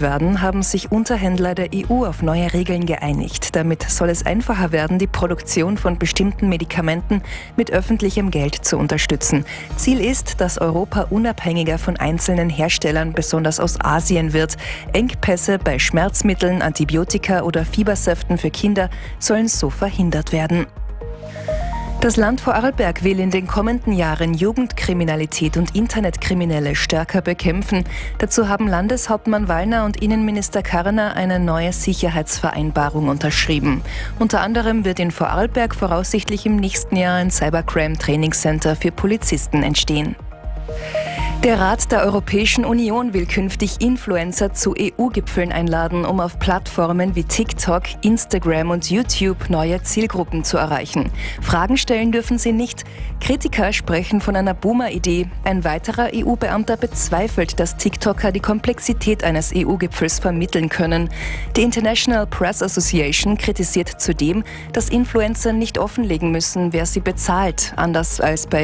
werden, haben sich Unterhändler der EU auf neue Regeln geeinigt. Damit soll es einfacher werden, die Produktion von bestimmten Medikamenten mit öffentlichem Geld zu unterstützen. Ziel ist, dass Europa unabhängiger von einzelnen Herstellern, besonders aus Asien, wird. Engpässe bei Schmerzmitteln, Antibiotika oder Fiebersäften für Kinder sollen so verhindert werden. Das Land Vorarlberg will in den kommenden Jahren Jugendkriminalität und Internetkriminelle stärker bekämpfen. Dazu haben Landeshauptmann Wallner und Innenminister Karner eine neue Sicherheitsvereinbarung unterschrieben. Unter anderem wird in Vorarlberg voraussichtlich im nächsten Jahr ein Cybercrime-Trainingscenter für Polizisten entstehen. Der Rat der Europäischen Union will künftig Influencer zu EU-Gipfeln einladen, um auf Plattformen wie TikTok, Instagram und YouTube neue Zielgruppen zu erreichen. Fragen stellen dürfen sie nicht. Kritiker sprechen von einer Boomer-Idee. Ein weiterer EU-Beamter bezweifelt, dass TikToker die Komplexität eines EU-Gipfels vermitteln können. Die International Press Association kritisiert zudem, dass Influencer nicht offenlegen müssen, wer sie bezahlt, anders als bei